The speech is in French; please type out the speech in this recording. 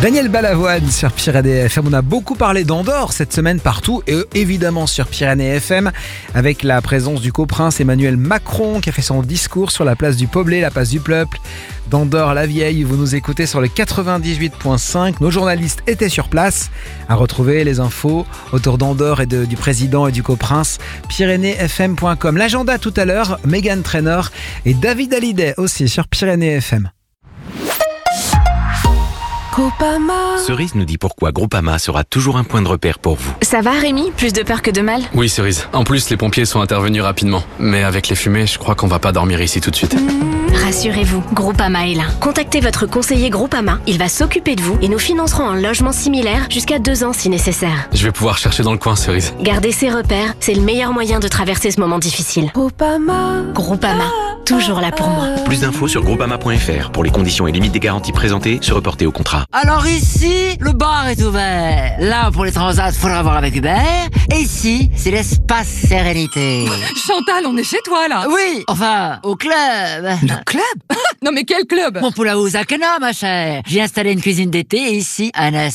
Daniel Balavoine sur Pyrénées FM. On a beaucoup parlé d'Andorre cette semaine partout et évidemment sur Pyrénées FM avec la présence du coprince Emmanuel Macron qui a fait son discours sur la place du Poblet, la place du peuple d'Andorre-la-Vieille. Vous nous écoutez sur le 98.5. Nos journalistes étaient sur place. À retrouver les infos autour d'Andorre et du président et du coprince, pyrénéesfm.com. L'agenda tout à l'heure, Meghan Trainor et David Hallyday aussi sur Pyrénées FM. Groupama. Cerise nous dit pourquoi Groupama sera toujours un point de repère pour vous. Ça va Rémi? Plus de peur que de mal? Oui Cerise, en plus les pompiers sont intervenus rapidement. Mais avec les fumées, je crois qu'on va pas dormir ici tout de suite. Rassurez-vous, Groupama est là. Contactez votre conseiller Groupama, il va s'occuper de vous et nous financerons un logement similaire jusqu'à 2 ans si nécessaire. Je vais pouvoir chercher dans le coin Cerise. Gardez ses repères, c'est le meilleur moyen de traverser ce moment difficile. Groupama, toujours là pour moi. Plus d'infos sur groupama.fr. Pour les conditions et limites des garanties présentées, se reporter au contrat. Alors ici, le bar est ouvert. Là, pour les transats, faudra voir avec Hubert. Et ici, c'est l'espace sérénité. Chantal, on est chez toi là. Oui, enfin, au club. Le club? Non mais quel club? Mon poulaou Zakena, ma chère. J'ai installé une cuisine d'été et ici, un